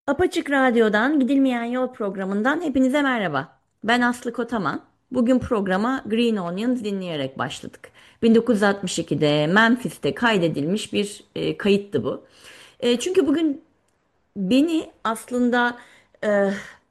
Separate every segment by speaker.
Speaker 1: Apaçık Radyo'dan Gidilmeyen Yol programından hepinize merhaba. Ben Aslı Kotaman. Bugün programa Green Onions dinleyerek başladık. 1962'de Memphis'te kaydedilmiş bir kayıttı bu. Çünkü bugün beni aslında e,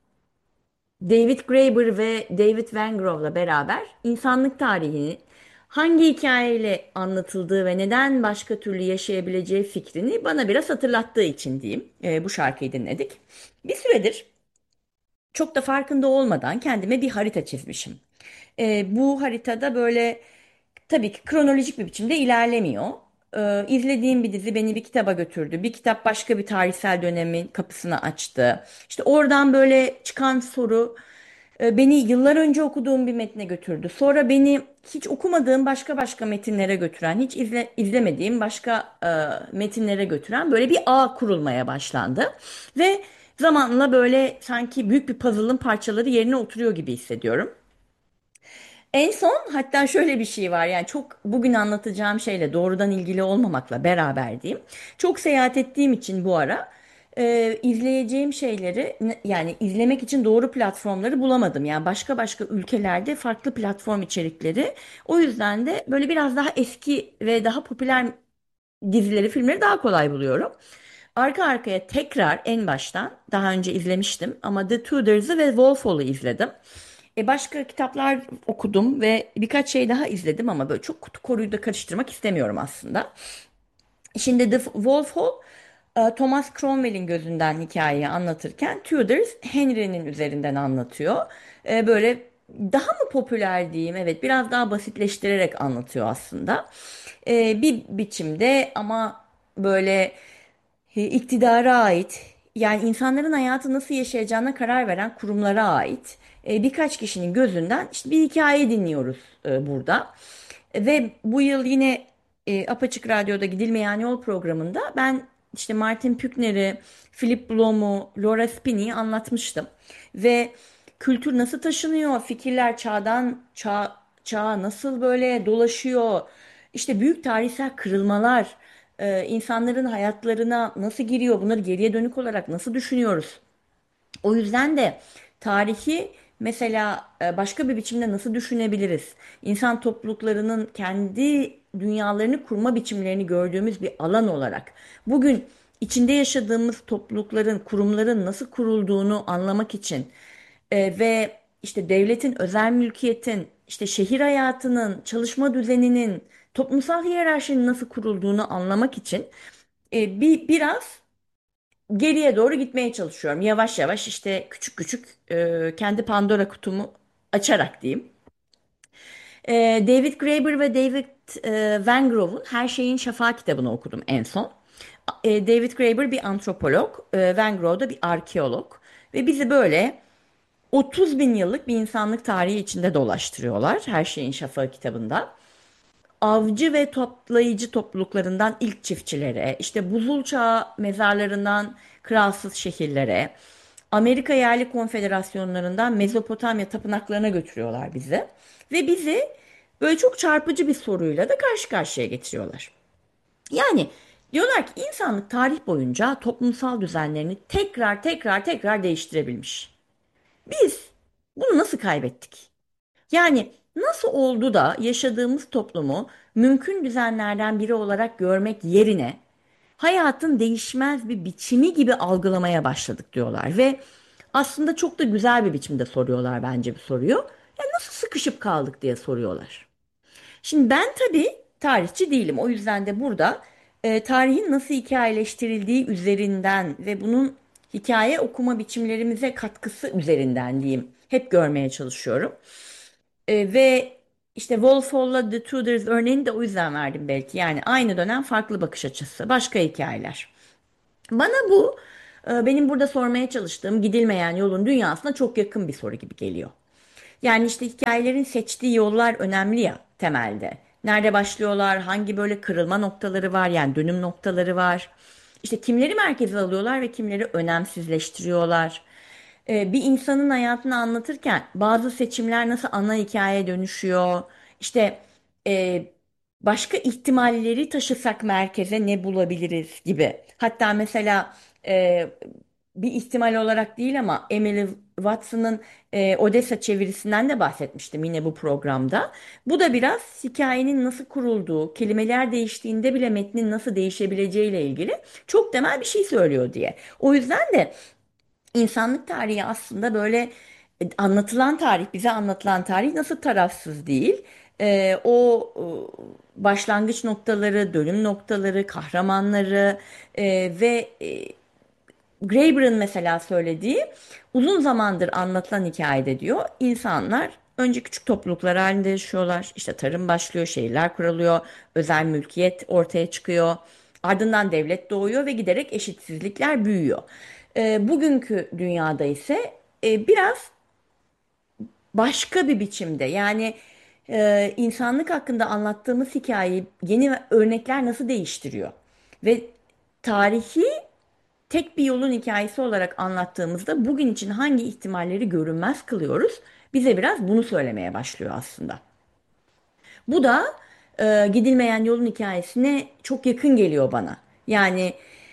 Speaker 1: David Graeber ve David Van Grove'la beraber insanlık tarihini hangi hikayeyle anlatıldığı ve neden başka türlü yaşayabileceği fikrini bana biraz hatırlattığı için diyeyim. Bu şarkıyı dinledik. Bir süredir çok da farkında olmadan kendime bir harita çizmişim. Bu haritada böyle tabii ki kronolojik bir biçimde ilerlemiyor. İzlediğim bir dizi beni bir kitaba götürdü. Bir kitap başka bir tarihsel dönemin kapısını açtı. İşte oradan böyle çıkan soru beni yıllar önce okuduğum bir metne götürdü. Sonra beni hiç okumadığım başka metinlere götüren, hiç izlemediğim başka metinlere götüren böyle bir ağ kurulmaya başlandı. Ve zamanla böyle sanki büyük bir puzzle'ın parçaları yerine oturuyor gibi hissediyorum. En son hatta şöyle bir şey var, yani çok bugün anlatacağım şeyle doğrudan ilgili olmamakla beraber diyeyim. Çok seyahat ettiğim için bu ara izleyeceğim şeyleri, yani izlemek için doğru platformları bulamadım. Yani başka ülkelerde farklı platform içerikleri. O yüzden de böyle biraz daha eski ve daha popüler dizileri, filmleri daha kolay buluyorum. Arka arkaya tekrar en baştan daha önce izlemiştim ama The Tudors'ı ve Wolf Hall'ı izledim. Başka kitaplar okudum ve birkaç şey daha izledim ama böyle çok kutu koruyu da karıştırmak istemiyorum aslında. Şimdi The Wolf Hall, Thomas Cromwell'in gözünden hikayeyi anlatırken Tudors Henry'nin üzerinden anlatıyor. Böyle daha mı popüler diyeyim? Evet, biraz daha basitleştirerek anlatıyor aslında. Bir biçimde ama böyle iktidara ait, yani insanların hayatı nasıl yaşayacağına karar veren kurumlara ait birkaç kişinin gözünden işte bir hikaye dinliyoruz burada. Ve bu yıl yine Apaçık Radyo'da Gidilmeyen Yol programında ben işte Martin Pückner'i, Philip Blom'u, Laura Spinney'i anlatmıştım. Ve kültür nasıl taşınıyor, fikirler çağa nasıl böyle dolaşıyor, işte büyük tarihsel kırılmalar insanların hayatlarına nasıl giriyor, bunları geriye dönük olarak nasıl düşünüyoruz? O yüzden de tarihi mesela başka bir biçimde nasıl düşünebiliriz? İnsan topluluklarının kendi dünyalarını kurma biçimlerini gördüğümüz bir alan olarak bugün içinde yaşadığımız toplulukların, kurumların nasıl kurulduğunu anlamak için ve işte devletin, özel mülkiyetin, işte şehir hayatının, çalışma düzeninin, toplumsal hiyerarşinin nasıl kurulduğunu anlamak için biraz geriye doğru gitmeye çalışıyorum. Yavaş yavaş işte küçük küçük kendi Pandora kutumu açarak diyeyim. David Graeber ve David Van Grove'un Her Şeyin Şafağı kitabını okudum en son. David Graeber bir antropolog, Van Grove da bir arkeolog. Ve bizi böyle 30 bin yıllık bir insanlık tarihi içinde dolaştırıyorlar Her Şeyin Şafağı kitabında. Avcı ve toplayıcı topluluklarından ilk çiftçilere, işte buzul çağı mezarlarından kralsız şehirlere, Amerika yerli konfederasyonlarından Mezopotamya tapınaklarına götürüyorlar bizi. Ve bizi böyle çok çarpıcı bir soruyla da karşı karşıya getiriyorlar. Yani diyorlar ki insanlık tarih boyunca toplumsal düzenlerini tekrar değiştirebilmiş. Biz bunu nasıl kaybettik? Yani nasıl oldu da yaşadığımız toplumu mümkün düzenlerden biri olarak görmek yerine hayatın değişmez bir biçimi gibi algılamaya başladık diyorlar ve aslında çok da güzel bir biçimde soruyorlar bence bu soruyu. Ya nasıl sıkışıp kaldık diye soruyorlar. Şimdi ben tabii tarihçi değilim. O yüzden de burada tarihin nasıl hikayeleştirildiği üzerinden ve bunun hikaye okuma biçimlerimize katkısı üzerinden diyeyim. Hep görmeye çalışıyorum. Ve işte Wolf Hall'la The Tudors örneğini de o yüzden verdim belki. Yani aynı dönem farklı bakış açısı, başka hikayeler. Bana bu benim burada sormaya çalıştığım gidilmeyen yolun dünyasına çok yakın bir soru gibi geliyor. Yani işte hikayelerin seçtiği yollar önemli ya temelde. Nerede başlıyorlar, hangi böyle kırılma noktaları var, yani dönüm noktaları var. İşte kimleri merkeze alıyorlar ve kimleri önemsizleştiriyorlar. Bir insanın hayatını anlatırken bazı seçimler nasıl ana hikaye dönüşüyor. İşte e, başka ihtimalleri taşısak merkeze ne bulabiliriz gibi. Hatta mesela bir ihtimal olarak değil ama Emily Watson'ın Odessa çevirisinden de bahsetmiştim yine bu programda. Bu da biraz hikayenin nasıl kurulduğu, kelimeler değiştiğinde bile metnin nasıl değişebileceğiyle ilgili çok temel bir şey söylüyor diye. O yüzden de İnsanlık tarihi aslında böyle anlatılan tarih, bize anlatılan tarih nasıl tarafsız değil. Başlangıç noktaları, dönüm noktaları, kahramanları ve Graeber'ın mesela söylediği uzun zamandır anlatılan hikayede diyor. İnsanlar önce küçük topluluklar halinde yaşıyorlar. İşte tarım başlıyor, şehirler kuruluyor, özel mülkiyet ortaya çıkıyor. Ardından devlet doğuyor ve giderek eşitsizlikler büyüyor. Bugünkü dünyada ise biraz başka bir biçimde yani insanlık hakkında anlattığımız hikayeyi yeni örnekler nasıl değiştiriyor? Ve tarihi tek bir yolun hikayesi olarak anlattığımızda bugün için hangi ihtimalleri görünmez kılıyoruz? Bize biraz bunu söylemeye başlıyor aslında. Bu da gidilmeyen yolun hikayesine çok yakın geliyor bana. Yani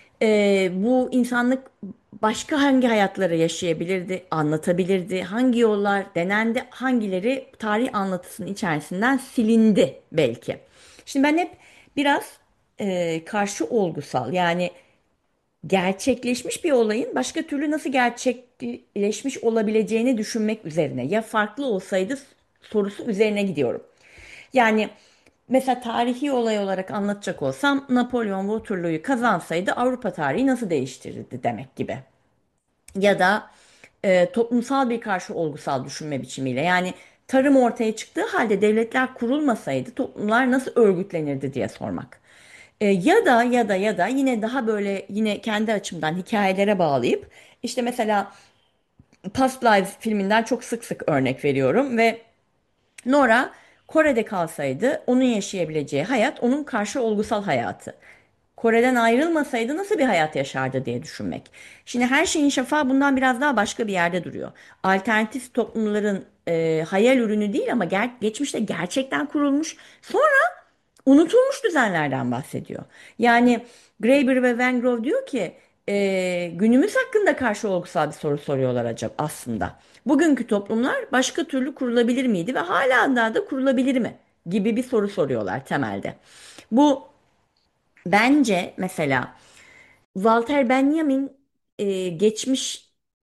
Speaker 1: bu insanlık başka hangi hayatları yaşayabilirdi, anlatabilirdi, hangi yollar denendi, hangileri tarih anlatısının içerisinden silindi belki. Şimdi ben hep biraz karşı olgusal yani gerçekleşmiş bir olayın başka türlü nasıl gerçekleşmiş olabileceğini düşünmek üzerine ya farklı olsaydı sorusu üzerine gidiyorum. Yani mesela tarihi olay olarak anlatacak olsam Napolyon Waterloo'yu kazansaydı Avrupa tarihi nasıl değiştirirdi demek gibi. Ya da toplumsal bir karşı olgusal düşünme biçimiyle yani tarım ortaya çıktığı halde devletler kurulmasaydı toplumlar nasıl örgütlenirdi diye sormak. Ya da yine daha böyle yine kendi açımdan hikayelere bağlayıp işte mesela Past Lives filminden çok sık sık örnek veriyorum ve Nora Kore'de kalsaydı onun yaşayabileceği hayat onun karşı olgusal hayatı. Kore'den ayrılmasaydı nasıl bir hayat yaşardı diye düşünmek. Şimdi her şeyin şafağı bundan biraz daha başka bir yerde duruyor. Alternatif toplumların hayal ürünü değil ama geçmişte gerçekten kurulmuş. Sonra unutulmuş düzenlerden bahsediyor. Yani Graeber ve Van Grove diyor ki günümüz hakkında karşı olgusal bir soru soruyorlar acaba aslında. Bugünkü toplumlar başka türlü kurulabilir miydi ve hala daha da kurulabilir mi gibi bir soru soruyorlar temelde. Bu bence mesela Walter Benjamin geçmiş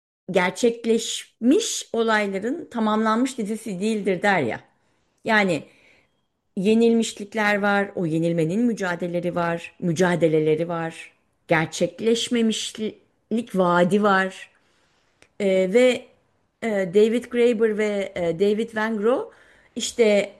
Speaker 1: gerçekleşmiş olayların tamamlanmış dizisi değildir der ya. Yani yenilmişlikler var, o yenilmenin mücadeleleri var, gerçekleşmemişlik vaadi var. Ve David Graeber ve David Van Gogh işte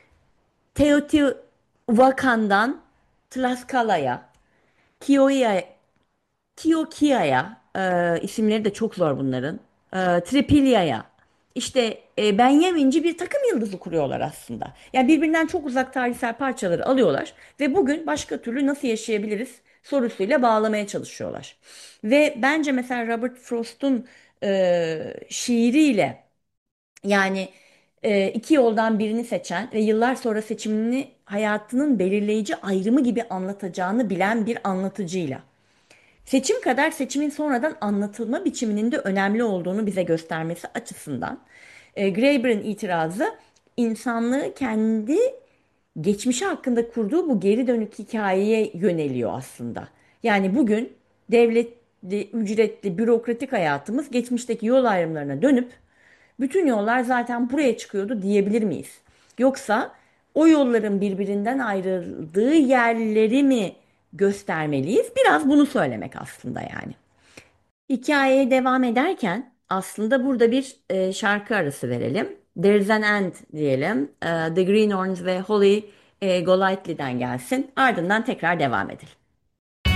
Speaker 1: Teotihuacan'dan Tlaxcala'ya, Kio'ya, Tiokia'ya, isimleri de çok zor bunların, Tripilya'ya, işte Benjaminci bir takım yıldızı kuruyorlar aslında. Yani birbirinden çok uzak tarihsel parçaları alıyorlar ve bugün başka türlü nasıl yaşayabiliriz sorusuyla bağlamaya çalışıyorlar. Ve bence mesela Robert Frost'un şiiriyle yani iki yoldan birini seçen ve yıllar sonra seçimini hayatının belirleyici ayrımı gibi anlatacağını bilen bir anlatıcıyla. Seçim kadar seçimin sonradan anlatılma biçiminin de önemli olduğunu bize göstermesi açısından Graeber'in itirazı insanlığı kendi geçmişi hakkında kurduğu bu geri dönük hikayeye yöneliyor aslında. Yani bugün devletli, ücretli, bürokratik hayatımız geçmişteki yol ayrımlarına dönüp bütün yollar zaten buraya çıkıyordu diyebilir miyiz? Yoksa o yolların birbirinden ayrıldığı yerleri mi göstermeliyiz? Biraz bunu söylemek aslında yani. Hikayeye devam ederken aslında burada bir şarkı arası verelim. There's an End diyelim. The Greenhorns ve Holly Golightly'den gelsin. Ardından tekrar devam edelim.